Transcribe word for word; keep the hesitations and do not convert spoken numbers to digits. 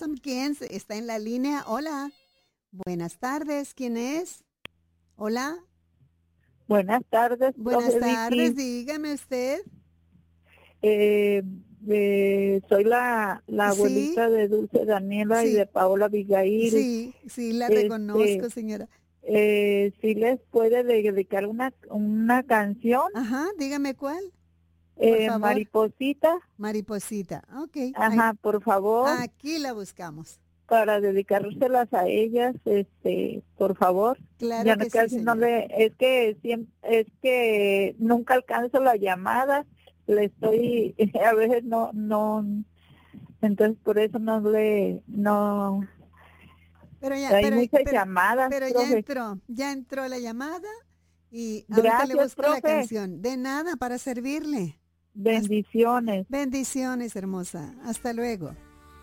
¿quién está en la línea? Hola, buenas tardes, ¿quién es? Hola, Buenas tardes, buenas profe tardes, Vicky. dígame usted. Eh, eh, soy la, la Sí, abuelita de Dulce Daniela y de sí, Paola Abigail. sí, sí, la Este, reconozco, señora. eh, si les puede dedicar una, una canción, Ajá, dígame cuál, por eh, favor. Mariposita, Mariposita, ok, ahí, ajá, por favor, aquí la buscamos. para dedicárselas a ellas, este, por favor. Claro Ya no que sí, casi no señora. le, es que siempre, es que nunca alcanzo la llamada, le estoy, a veces no, no, entonces por eso no le, no, Pero ya, hay pero, muchas pero, llamadas, pero ya profe. entró, ya entró la llamada y ahorita le Gracias, busco la profe. canción. De nada para servirle. Hasta- Bendiciones. bendiciones, hermosa. Hasta luego.